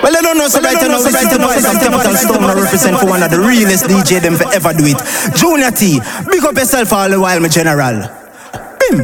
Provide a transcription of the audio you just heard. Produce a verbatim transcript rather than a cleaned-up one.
Well, I don't know, so right now, right now, voice of Capital Stone I represent for one of the realest D J them for ever do it. Junior T, big up yourself all the while, my general.